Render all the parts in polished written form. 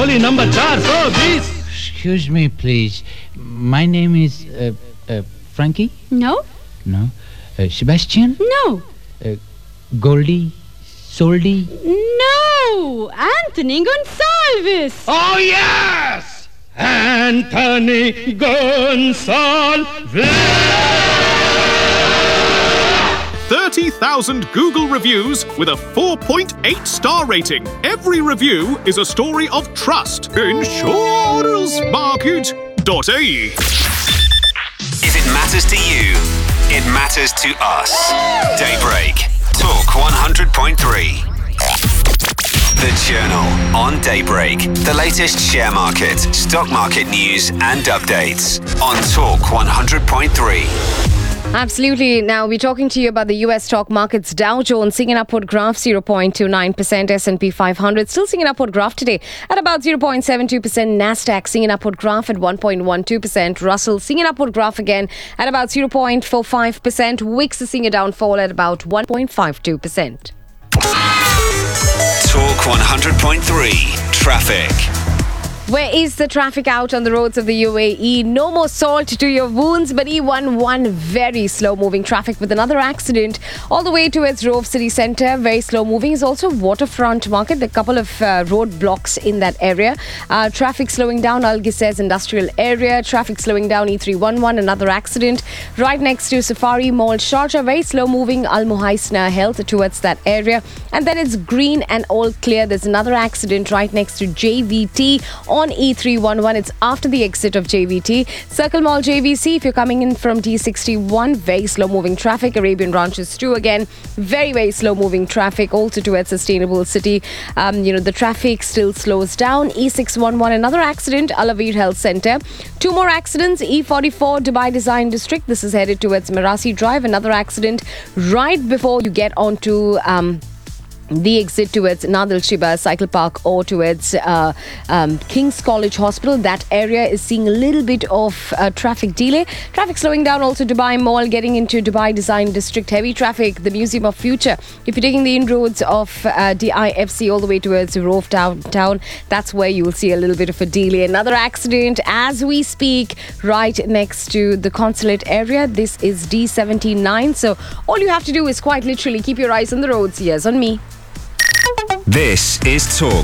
Only number 420. Excuse me, please. My name is Frankie? No? No. Sebastian? No. Goldie? Soldy? No! Anthony Gonsalves! Oh, yes! Anthony Gonsalves! 30,000 Google reviews with a 4.8 star rating. Every review is a story of trust. Insurancemarket.ie. If it matters to you, it matters to us. Daybreak. Talk 100.3. The Journal on Daybreak. The latest share market, stock market news and updates on Talk 100.3. Absolutely. Now, we're talking to you about the US stock markets. Dow Jones seeing an upward graph, 0.29%. S&P 500 still seeing an upward graph today at about 0.72%. Nasdaq seeing an upward graph at 1.12%. Russell seeing an upward graph again at about 0.45%. Wix is seeing a downfall at about 1.52%. Talk 100.3 Traffic. Where is the traffic out on the roads of the UAE? No more salt to your wounds, but E11 very slow moving traffic with another accident all the way towards Rove City Centre. Very slow moving is also Waterfront Market. There are a couple of road blocks in that area. Traffic slowing down Al Gisez Industrial Area. Traffic slowing down E311, another accident right next to Safari Mall Sharjah. Very slow moving Al Muhaisna Health towards that area. And then it's green and all clear. There's another accident right next to JVT on E311. It's after the exit of JVT. Circle Mall JVC, if you're coming in from D61, very slow moving traffic. Arabian Ranches 2 again, very slow moving traffic. Also towards Sustainable City, the traffic still slows down. E611, another accident, Alavir Health Centre. 2 more accidents, E44 Dubai Design District. This is headed towards Marasi Drive. Another accident right before you get onto the exit towards Nadal Shiba Cycle Park or towards King's College Hospital. That area is seeing a little bit of traffic delay. Traffic slowing down also Dubai Mall, getting into Dubai Design District. Heavy traffic, the Museum of Future. If you're taking the inroads of DIFC all the way towards Rove Downtown, that's where you will see a little bit of a delay. Another accident as we speak right next to the Consulate area. This is D79. So all you have to do is quite literally keep your eyes on the roads. Yes, on me. This is Talk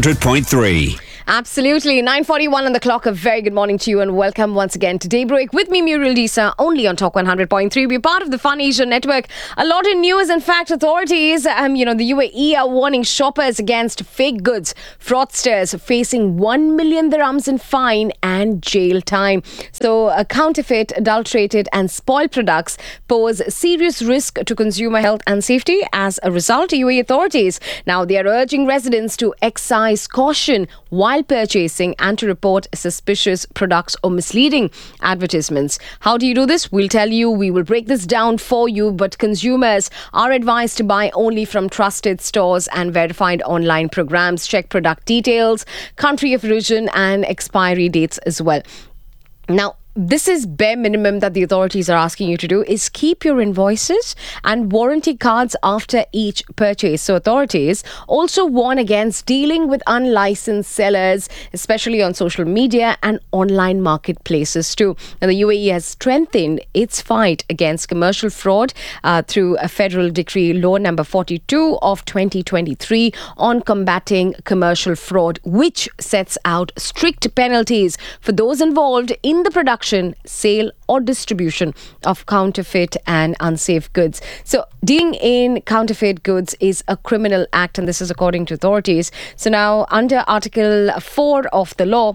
100.3. Absolutely. 9:41 on the clock. A very good morning to you and welcome once again to Daybreak with me, Muriel Disa, only on Talk 100.3. We're part of the Fun Asia Network. A lot in news. In fact, authorities, the UAE are warning shoppers against fake goods. Fraudsters facing 1 million dirhams in fine and jail time. So, counterfeit, adulterated and spoiled products pose serious risk to consumer health and safety. As a result, UAE authorities now they are urging residents to exercise caution while purchasing and to report suspicious products or misleading advertisements. How do you do this? We'll tell you. We will break this down for you, but consumers are advised to buy only from trusted stores and verified online programs. Check product details, country of origin and expiry dates as well. Now, this is bare minimum that the authorities are asking you to do is keep your invoices and warranty cards after each purchase. So authorities also warn against dealing with unlicensed sellers, especially on social media and online marketplaces too. Now, the UAE has strengthened its fight against commercial fraud through a federal decree law number 42 of 2023 on combating commercial fraud, which sets out strict penalties for those involved in the production, sale or distribution of counterfeit and unsafe goods. So dealing in counterfeit goods is a criminal act, and this is according to authorities. So now under Article 4 of the law,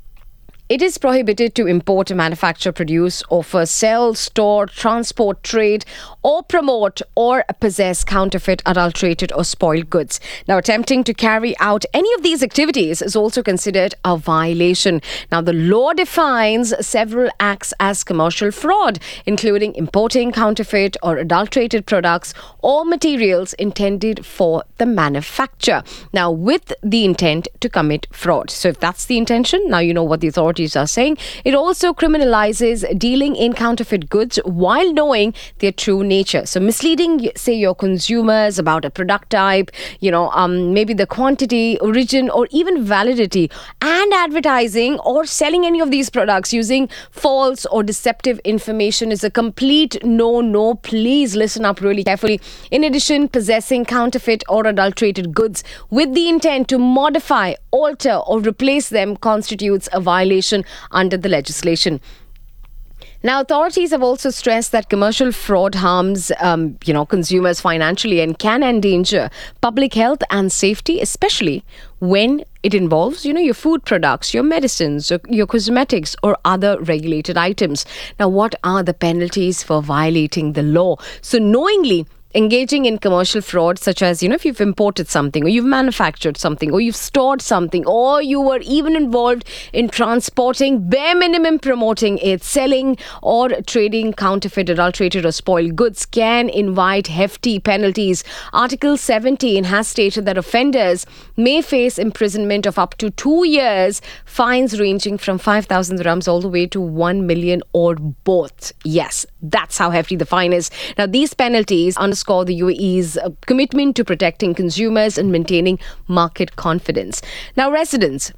it is prohibited to import, manufacture, produce, offer, sell, store, transport, trade, or promote or possess counterfeit, adulterated, or spoiled goods. Now, attempting to carry out any of these activities is also considered a violation. Now, the law defines several acts as commercial fraud, including importing counterfeit or adulterated products or materials intended for the manufacture. Now, with the intent to commit fraud. So, if that's the intention, now you know what the authorities authorities are saying. It also criminalizes dealing in counterfeit goods while knowing their true nature. So misleading, say, your consumers about a product type, maybe the quantity, origin, or even validity, and advertising or selling any of these products using false or deceptive information is a complete no. Please listen up really carefully. In addition, possessing counterfeit or adulterated goods with the intent to modify, alter, or replace them constitutes a violation under the legislation. Now, authorities have also stressed that commercial fraud harms, consumers financially and can endanger public health and safety, especially when it involves, your food products, your medicines, your cosmetics, or other regulated items. Now, what are the penalties for violating the law? So, knowingly engaging in commercial fraud, such as, if you've imported something, or you've manufactured something, or you've stored something, or you were even involved in transporting, bare minimum promoting it, selling or trading counterfeit, adulterated, or spoiled goods, can invite hefty penalties. Article 17 has stated that offenders may face imprisonment of up to 2 years, fines ranging from 5,000 dirhams all the way to 1 million or both. Yes, that's how hefty the fine is. Now, these penalties underscore the UAE's commitment to protecting consumers and maintaining market confidence. Now, residents,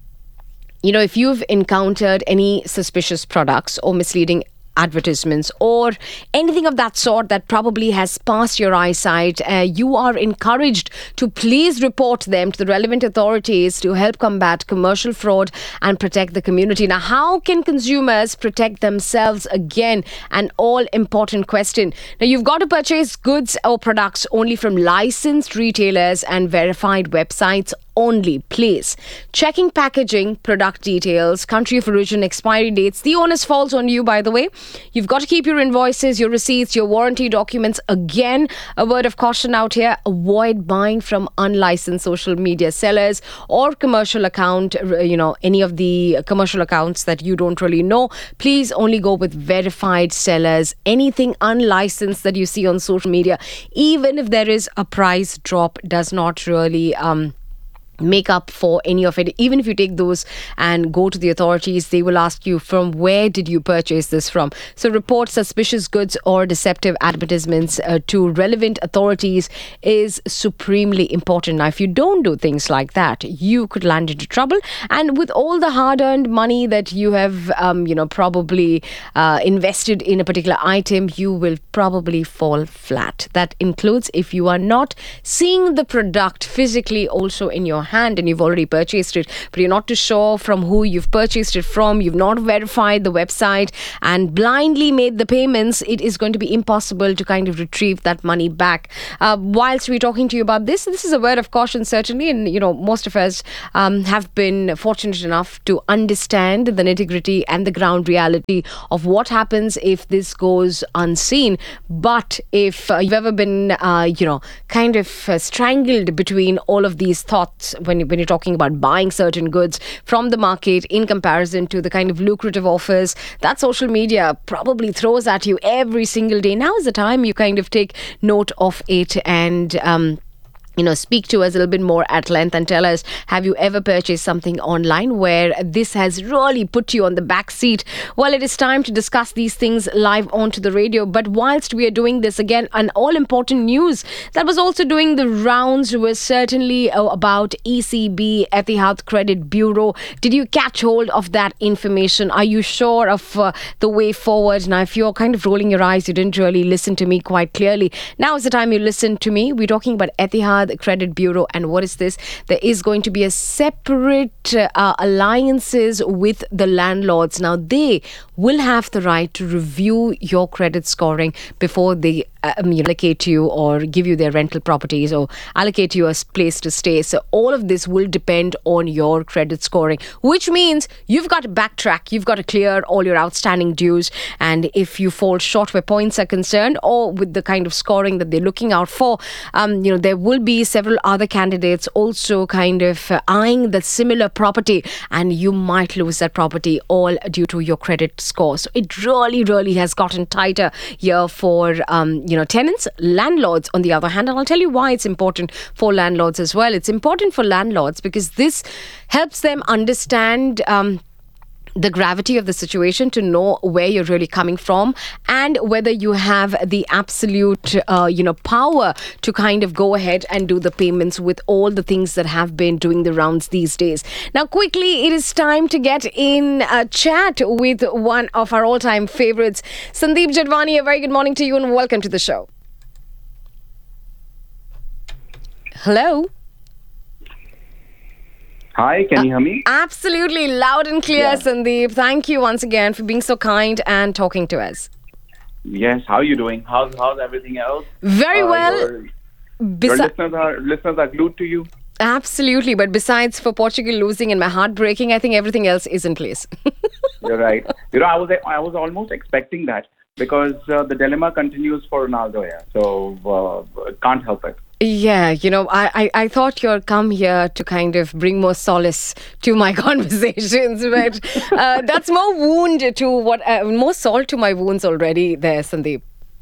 if you've encountered any suspicious products or misleading advertisements or anything of that sort that probably has passed your eyesight, you are encouraged to please report them to the relevant authorities to help combat commercial fraud and protect the community. Now, how can consumers protect themselves? Again, an all-important question. Now, you've got to purchase goods or products only from licensed retailers and verified websites only, please. Checking packaging, product details, country of origin, expiry dates. The onus falls on you, by the way. You've got to keep your invoices, your receipts, your warranty documents. Again, a word of caution out here. Avoid buying from unlicensed social media sellers or commercial account, any of the commercial accounts that you don't really know. Please only go with verified sellers. Anything unlicensed that you see on social media, even if there is a price drop, does not really make up for any of it. Even if you take those and go to the authorities, they will ask you, from where did you purchase this from? So report suspicious goods or deceptive advertisements to relevant authorities is supremely important. Now, if you don't do things like that, you could land into trouble, and with all the hard-earned money that you have probably invested in a particular item, you will probably fall flat. That includes if you are not seeing the product physically also in your hand and you've already purchased it, but you're not too sure from who you've purchased it from, you've not verified the website and blindly made the payments, it is going to be impossible to kind of retrieve that money back. Whilst we're talking to you about this is a word of caution, certainly, and most of us have been fortunate enough to understand the nitty-gritty and the ground reality of what happens if this goes unseen. But if you've ever been kind of strangled between all of these thoughts when you're talking about buying certain goods from the market in comparison to the kind of lucrative offers that social media probably throws at you every single day, now is the time you kind of take note of it and speak to us a little bit more at length and tell us, have you ever purchased something online where this has really put you on the back seat? Well, it is time to discuss these things live onto the radio. But whilst we are doing this, again, an all-important news that was also doing the rounds was certainly about ECB, Etihad Credit Bureau. Did you catch hold of that information? Are you sure of the way forward? Now, if you're kind of rolling your eyes, you didn't really listen to me quite clearly. Now is the time you listen to me. We're talking about Etihad Credit Bureau, and what is this? There is going to be a separate alliances with the landlords. Now, they will have the right to review your credit scoring before they allocate you or give you their rental properties or allocate you a place to stay. So all of this will depend on your credit scoring, which means you've got to backtrack, you've got to clear all your outstanding dues, and if you fall short where points are concerned or with the kind of scoring that they're looking out for, there will be several other candidates also kind of eyeing the similar property, and you might lose that property all due to your credit score. So it really has gotten tighter here for tenants. Landlords, on the other hand, and I'll tell you why it's important for landlords as well. It's important for landlords because this helps them understand the gravity of the situation, to know where you're really coming from, and whether you have the absolute power to kind of go ahead and do the payments with all the things that have been doing the rounds these days. Now quickly, it is time to get in a chat with one of our all-time favorites, Sandeep Jadwani. A very good morning to you and welcome to the show. Hello. Hi, can you hear me? Absolutely, loud and clear, Yeah. Sandeep. Thank you once again for being so kind and talking to us. Yes, how are you doing? How's everything else? Very well. Your Besi- listeners are glued to you. Absolutely, but besides for Portugal losing and my heart breaking, I think everything else is in place. You're right. I was almost expecting that because the dilemma continues for Ronaldo here, so can't help it. Yeah, I thought you'd come here to kind of bring more solace to my conversations, but that's more more salt to my wounds already there, Sandeep.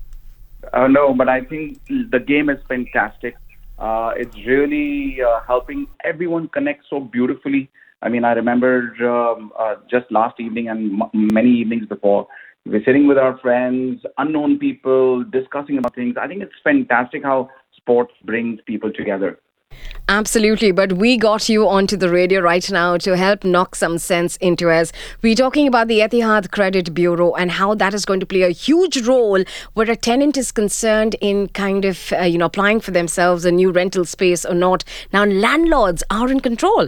No, but I think the game is fantastic. It's really helping everyone connect so beautifully. I mean, I remember just last evening and many evenings before, we're sitting with our friends, unknown people, discussing about things. I think it's fantastic how sports brings people together. Absolutely, but we got you onto the radio right now to help knock some sense into us. We're talking about the Etihad Credit Bureau and how that is going to play a huge role where a tenant is concerned in kind of applying for themselves a new rental space or not. Now landlords are in control.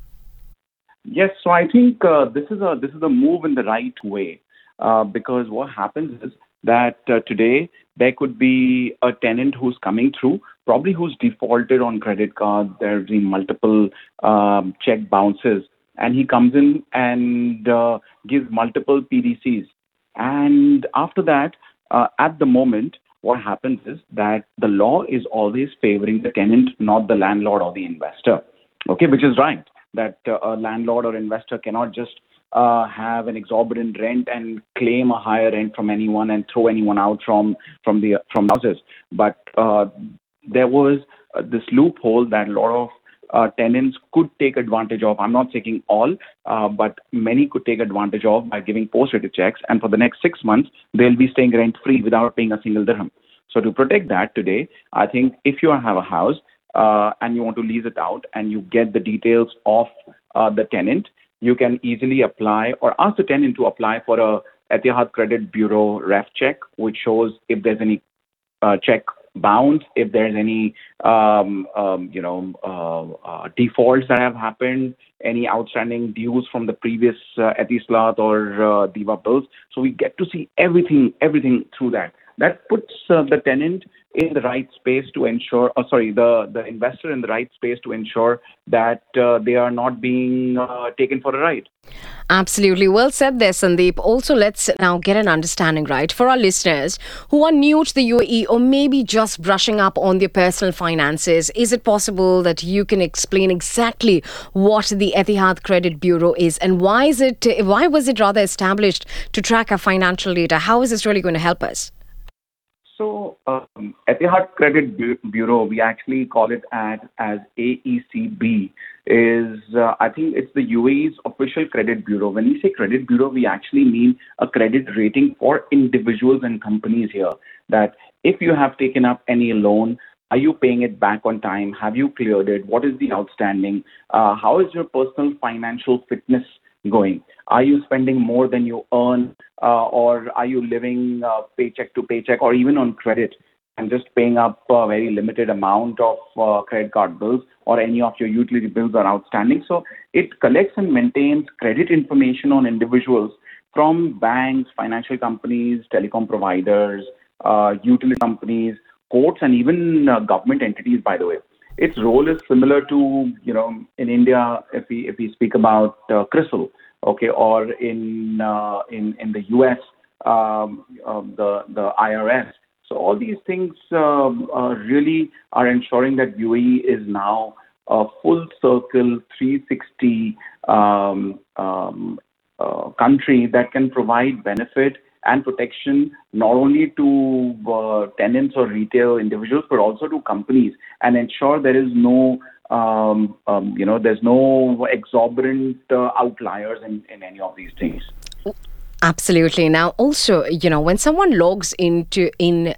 Yes, so I think this is a move in the right way because what happens is that today there could be a tenant who's coming through, probably who's defaulted on credit cards. There's been multiple check bounces, and he comes in and gives multiple PDCs. And after that, at the moment, what happens is that the law is always favoring the tenant, not the landlord or the investor. Okay, which is right. That a landlord or investor cannot just have an exorbitant rent and claim a higher rent from anyone and throw anyone out from houses. But there was this loophole that a lot of tenants could take advantage of. I'm not saying all, but many could take advantage of by giving post-rated checks. And for the next 6 months, they'll be staying rent-free without paying a single dirham. So to protect that today, I think if you have a house and you want to lease it out and you get the details of the tenant, you can easily apply or ask the tenant to apply for a Etihad Credit Bureau ref check, which shows if there's any check bounce, if there's any defaults that have happened, any outstanding dues from the previous Etisalat or Diva bills. So we get to see everything through that. That puts the tenant in the right space to ensure, the investor in the right space to ensure that they are not being taken for a ride. Absolutely. Well said there, Sandeep. Also, let's now get an understanding, right, for our listeners who are new to the UAE or maybe just brushing up on their personal finances. Is it possible that you can explain exactly what the Etihad Credit Bureau is and why was it rather established to track our financial data? How is this really going to help us? So, Etihad Credit Bureau, we actually call it as AECB, is I think it's the UAE's official credit bureau. When we say credit bureau, we actually mean a credit rating for individuals and companies here. That if you have taken up any loan, are you paying it back on time? Have you cleared it? What is the outstanding? How is your personal financial fitness going? Are you spending more than you earn, or are you living paycheck to paycheck, or even on credit and just paying up a very limited amount of credit card bills, or any of your utility bills are outstanding? So it collects and maintains credit information on individuals from banks, financial companies, telecom providers, utility companies, courts, and even government entities, by the way. Its role is similar to, in India, if we speak about CRISIL, okay, or in the US, the IRS. So all these things really are ensuring that UAE is now a full circle 360 country that can provide benefit and protection not only to tenants or retail individuals, but also to companies, and ensure there is no there's no exorbitant outliers in any of these things. Absolutely. Now, also, when someone logs into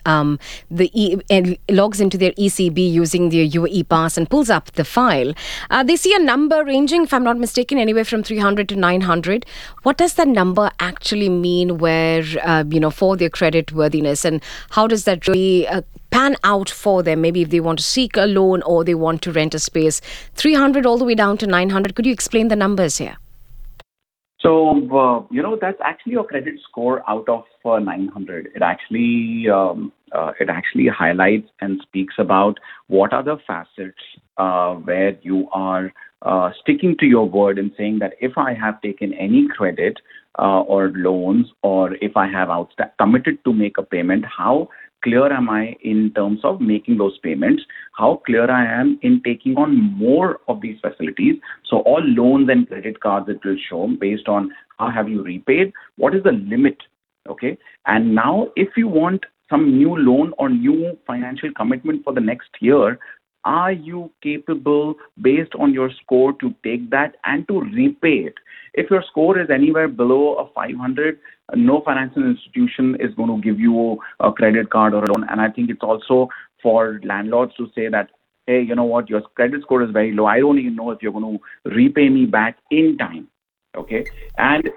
logs into their ECB using their UAE pass and pulls up the file, they see a number ranging, if I'm not mistaken, anywhere from 300 to 900. What does that number actually mean? Where for their credit worthiness, and how does that really pan out for them? Maybe if they want to seek a loan or they want to rent a space, 300 all the way down to 900. Could you explain the numbers here? So, that's actually your credit score out of 900. It actually highlights and speaks about what are the facets where you are sticking to your word and saying that if I have taken any credit or loans, or if I have committed to make a payment, how clear am I in terms of making those payments? How clear I am in taking on more of these facilities? So all loans and credit cards, it will show based on how have you repaid, what is the limit, okay? And now if you want some new loan or new financial commitment for the next year, are you capable based on your score to take that and to repay it? If your score is anywhere below a 500, no financial institution is going to give you a credit card or a loan. And I think it's also for landlords to say that, hey, you know what, your credit score is very low. I don't even know if you're going to repay me back in time. Okay. And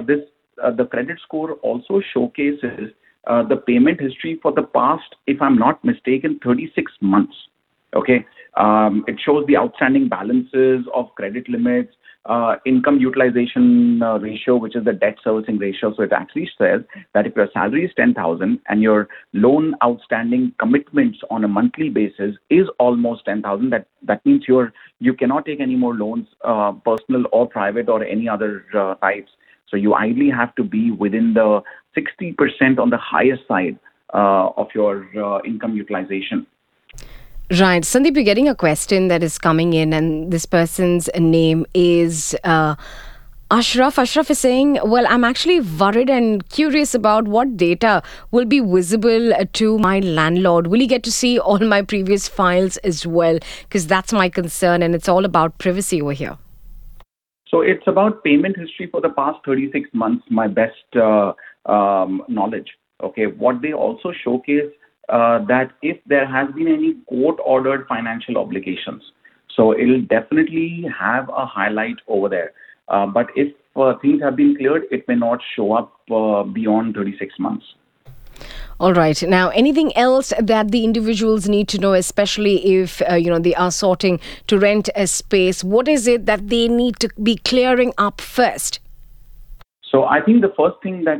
the credit score also showcases the payment history for the past, if I'm not mistaken, 36 months. Okay. It shows the outstanding balances of credit limits, income utilization ratio, which is the debt servicing ratio. So it actually says that if your salary is 10,000 and your loan outstanding commitments on a monthly basis is almost 10,000, that means you cannot take any more loans, personal or private or any other types. So you ideally have to be within the 60% on the higher side of your income utilization. Right. Sandeep, you're getting a question that is coming in, and this person's name is Ashraf. Ashraf is saying, well, I'm actually worried and curious about what data will be visible to my landlord. Will he get to see all my previous files as well? Because that's my concern, and it's all about privacy over here. So it's about payment history for the past 36 months, my best knowledge. Okay. What they also showcase that if there has been any court-ordered financial obligations, so it'll definitely have a highlight over there. But if things have been cleared, it may not show up beyond 36 months. All right. Now, anything else that the individuals need to know, especially if they are sorting to rent a space? What is it that they need to be clearing up first? So I think the first thing that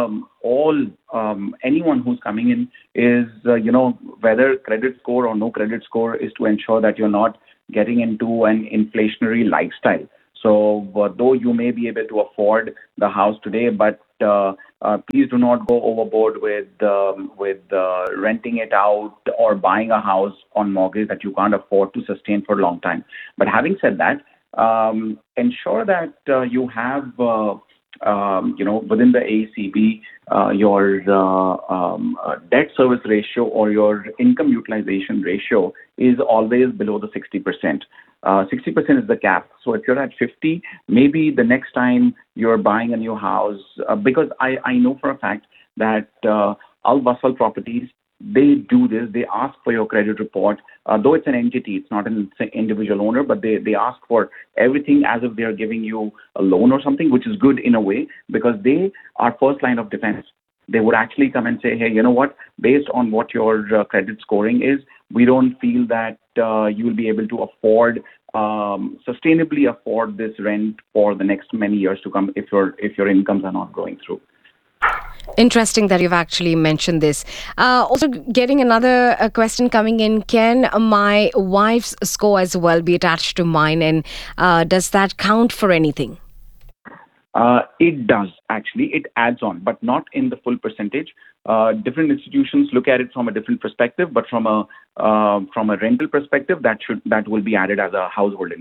anyone who's coming in is, whether credit score or no credit score, is to ensure that you're not getting into an inflationary lifestyle. So though you may be able to afford the house today, but please do not go overboard with renting it out or buying a house on mortgage that you can't afford to sustain for a long time. But having said that, ensure that you have within the AECB, your debt service ratio or your income utilization ratio is always below the 60%. 60% is the cap. So if you're at 50, maybe the next time you're buying a new house, because I know for a fact that Al Wasl Properties, they do this. They ask for your credit report. Though it's an entity, it's not an individual owner, but they ask for everything as if they're giving you a loan or something, which is good in a way because they are first line of defense. They would actually come and say, hey, you know what, based on what your credit scoring is, we don't feel that you will be able to sustainably afford this rent for the next many years to come if your incomes are not going through. Interesting that you've actually mentioned this. Also getting another question coming in. Can my wife's score as well be attached to mine, and does that count for anything? It does, actually. It adds on, but not in the full percentage. Different institutions look at it from a different perspective, but from a rental perspective, that will be added as a household income.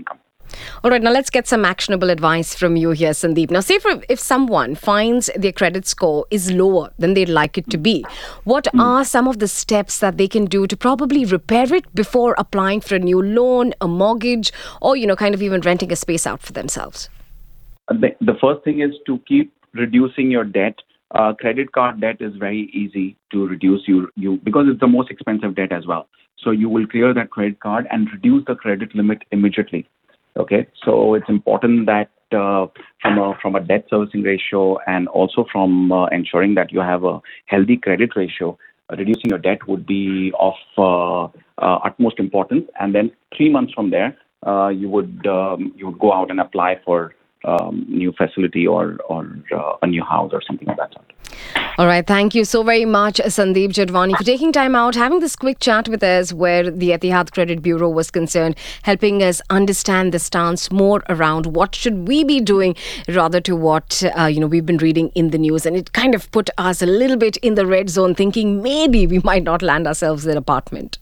All right, now let's get some actionable advice from you here, Sandeep. Now, say if someone finds their credit score is lower than they'd like it to be, what are some of the steps that they can do to probably repair it before applying for a new loan, a mortgage, or, kind of even renting a space out for themselves? The first thing is to keep reducing your debt. Credit card debt is very easy to reduce you because it's the most expensive debt as well. So you will clear that credit card and reduce the credit limit immediately. Okay, so it's important that from a debt servicing ratio and also from ensuring that you have a healthy credit ratio, reducing your debt would be of utmost importance. And then 3 months from there, you would go out and apply for new facility or a new house or something of that sort. All right. Thank you so very much, Sandeep Jadwani, for taking time out, having this quick chat with us where the Etihad Credit Bureau was concerned, helping us understand the stance more around what should we be doing rather to what, we've been reading in the news. And it kind of put us a little bit in the red zone, thinking maybe we might not land ourselves an apartment.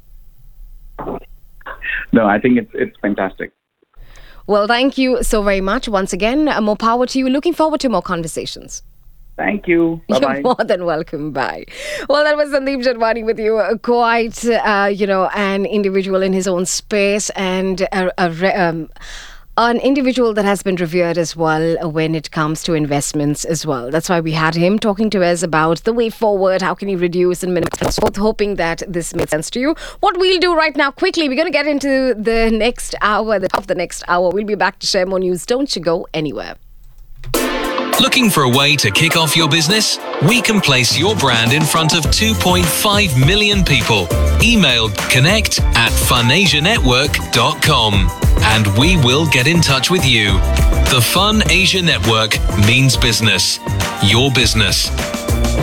No, I think it's fantastic. Well, thank you so very much. Once again, more power to you. Looking forward to more conversations. Thank you. Bye-bye. You're more than welcome. Bye. Well, that was Sandeep Jadwani with you. Quite, an individual in his own space and an individual that has been revered as well when it comes to investments as well. That's why we had him talking to us about the way forward, how can he reduce and minimize, both hoping that this makes sense to you. What we'll do right now, quickly, we're going to get into the next hour, the top of the next hour. We'll be back to share more news. Don't you go anywhere. Looking for a way to kick off your business? We can place your brand in front of 2.5 million people. Email connect@funasianetwork.com and we will get in touch with you. The Fun Asia Network means business. Your business.